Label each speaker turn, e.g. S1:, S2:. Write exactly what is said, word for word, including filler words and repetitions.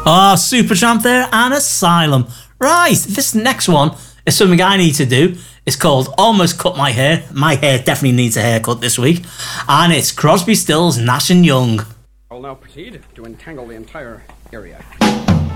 S1: Oh, Supertramp there and Asylum. Right, this next one is something I need to do. It's called Almost Cut My Hair. My hair definitely needs a haircut this week. And it's Crosby, Stills, Nash and Young.
S2: I'll now proceed to entangle the entire area.